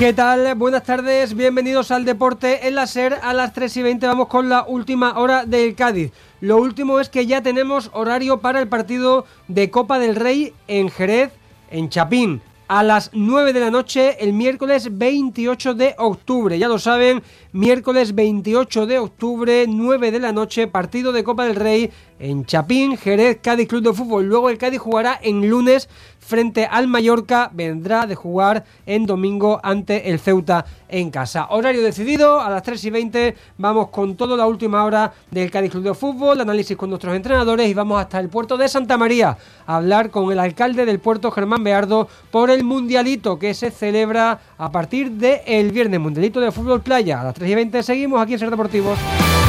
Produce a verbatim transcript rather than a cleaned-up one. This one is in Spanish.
¿Qué tal? Buenas tardes, bienvenidos al Deporte en la SER. A las tres y veinte vamos con la última hora del Cádiz. Lo último es que ya tenemos horario para el partido de Copa del Rey en Jerez, en Chapín. A las nueve de la noche, el miércoles veintiocho de octubre. Ya lo saben, miércoles veintiocho de octubre, nueve de la noche, partido de Copa del Rey en Chapín, Jerez, Cádiz Club de Fútbol. Luego el Cádiz jugará en lunes frente al Mallorca. Vendrá de jugar en domingo ante el Ceuta en casa. Horario decidido, a las tres y veinte vamos con toda la última hora del Cádiz Club de Fútbol, análisis con nuestros entrenadores y vamos hasta el puerto de Santa María a hablar con el alcalde del puerto, Germán Beardo, por el Mundialito que se celebra a partir del viernes, Mundialito de Fútbol Playa. A las tres y veinte seguimos aquí en SER Deportivos.